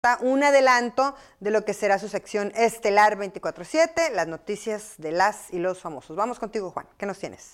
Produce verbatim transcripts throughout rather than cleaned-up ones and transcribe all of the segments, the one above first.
un adelanto de lo que será su sección estelar veinticuatro siete, las noticias de las y los famosos. Vamos contigo, Juan, ¿qué nos tienes?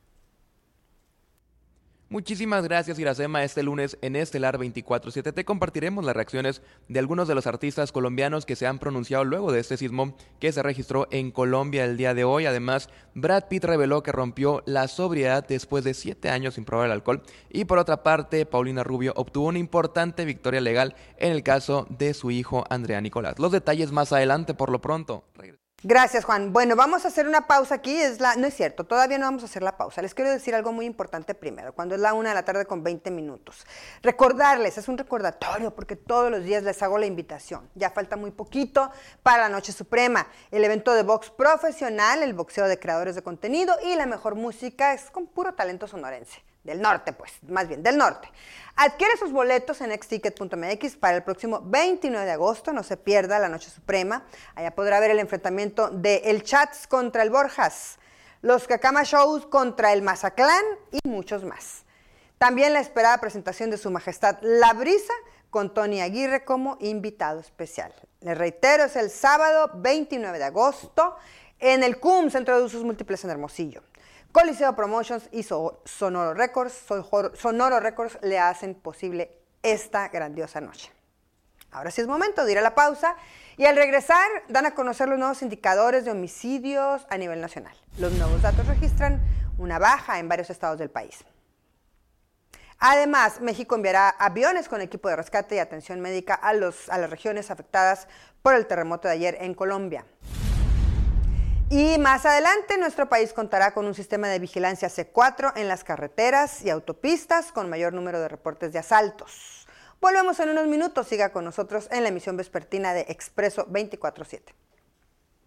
Muchísimas gracias, Iracema. Este lunes en Estelar veinticuatro siete te compartiremos las reacciones de algunos de los artistas colombianos que se han pronunciado luego de este sismo que se registró en Colombia el día de hoy. Además, Brad Pitt reveló que rompió la sobriedad después de siete años sin probar el alcohol. Y por otra parte, Paulina Rubio obtuvo una importante victoria legal en el caso de su hijo Andrea Nicolás. Los detalles más adelante, por lo pronto. Regres- Gracias, Juan. Bueno, vamos a hacer una pausa aquí. Es la... No es cierto, todavía no vamos a hacer la pausa. Les quiero decir algo muy importante primero, cuando es la una de la tarde con veinte minutos. Recordarles, es un recordatorio porque todos los días les hago la invitación. Ya falta muy poquito para la Noche Suprema, el evento de box profesional, el boxeo de creadores de contenido y la mejor música es con puro talento sonorense. Del norte, pues, más bien, del norte. Adquiere sus boletos en ex ticket punto m x para el próximo veintinueve de agosto. No se pierda la Noche Suprema. Allá podrá ver el enfrentamiento de El Chats contra el Borjas, los Cacama Shows contra el Mazatlán y muchos más. También la esperada presentación de Su Majestad La Brisa con Tony Aguirre como invitado especial. Les reitero, es el sábado veintinueve de agosto en el C U M, Centro de Usos Múltiples en Hermosillo. Coliseo Promotions y Sonoro Records, Sonoro Records le hacen posible esta grandiosa noche. Ahora sí es momento de ir a la pausa y al regresar dan a conocer los nuevos indicadores de homicidios a nivel nacional. Los nuevos datos registran una baja en varios estados del país. Además, México enviará aviones con equipo de rescate y atención médica a, los, a las regiones afectadas por el terremoto de ayer en Colombia. Y más adelante, nuestro país contará con un sistema de vigilancia C cuatro en las carreteras y autopistas con mayor número de reportes de asaltos. Volvemos en unos minutos. Siga con nosotros en la emisión vespertina de Expreso veinticuatro siete.